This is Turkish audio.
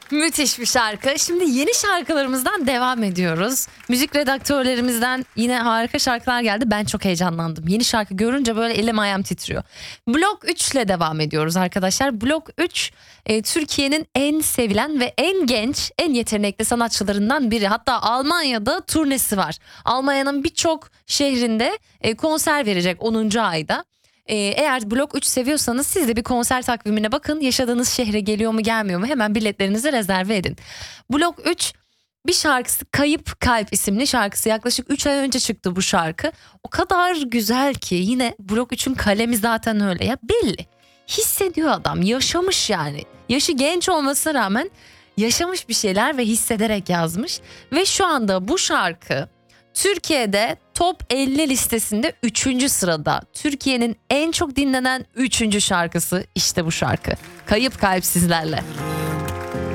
Müthiş bir şarkı. Şimdi yeni şarkılarımızdan devam ediyoruz. Müzik redaktörlerimizden yine harika şarkılar geldi. Ben çok heyecanlandım. Yeni şarkı görünce böyle elim ayağım titriyor. Blok 3 ile devam ediyoruz arkadaşlar. Blok 3 Türkiye'nin en sevilen ve en genç, en yetenekli sanatçılarından biri. Hatta Almanya'da turnesi var. Almanya'nın birçok şehrinde konser verecek 10. ayda. Eğer Blok 3 seviyorsanız siz de bir konser takvimine bakın. Yaşadığınız şehre geliyor mu gelmiyor mu hemen biletlerinizi rezerve edin. Blok 3 bir şarkısı Kayıp Kalp isimli şarkısı, yaklaşık 3 ay önce çıktı bu şarkı. O kadar güzel ki, yine Blok 3'ün kalemi zaten öyle ya, belli. Hissediyor adam, yaşamış yani. Yaşı genç olmasına rağmen yaşamış bir şeyler ve hissederek yazmış. Ve şu anda bu şarkı Türkiye'de Top 50 listesinde 3. sırada. Türkiye'nin en çok dinlenen 3. şarkısı işte bu şarkı. Kayıp Kalp sizlerle.